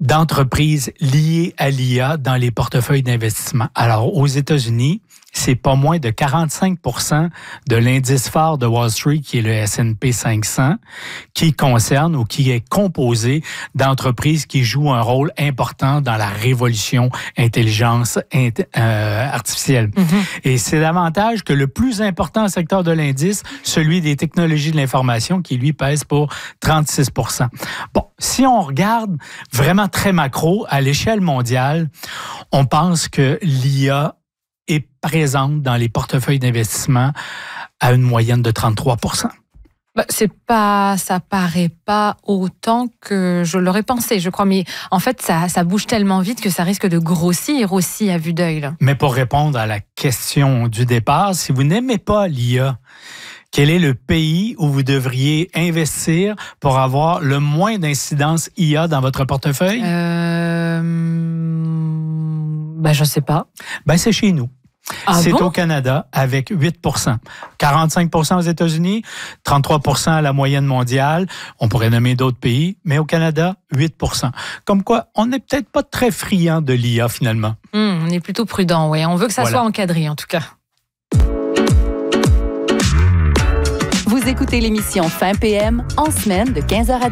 d'entreprises liées à l'IA dans les portefeuilles d'investissement. Alors, aux États-Unis, c'est pas moins de 45% de l'indice phare de Wall Street, qui est le S&P 500, qui concerne ou qui est composé d'entreprises qui jouent un rôle important dans la révolution intelligence artificielle. Mm-hmm. Et c'est davantage que le plus important secteur de l'indice, celui des technologies de l'information, qui lui pèse pour 36%. Bon, si on regarde vraiment très macro, à l'échelle mondiale, on pense que l'IA est présente dans les portefeuilles d'investissement à une moyenne de 33%. Ça paraît pas autant que je l'aurais pensé, je crois. Mais en fait, ça bouge tellement vite que ça risque de grossir aussi à vue d'œil, là. Mais pour répondre à la question du départ, si vous n'aimez pas l'IA, quel est le pays où vous devriez investir pour avoir le moins d'incidence IA dans votre portefeuille? Je sais pas. C'est chez nous. C'est au Canada avec 8%. 45% aux États-Unis, 33% à la moyenne mondiale. On pourrait nommer d'autres pays, mais au Canada, 8%. Comme quoi, on n'est peut-être pas très friand de l'IA finalement. On est plutôt prudent, oui. On veut que ça soit encadré en tout cas. Vous écoutez l'émission Fin PM en semaine de 15h à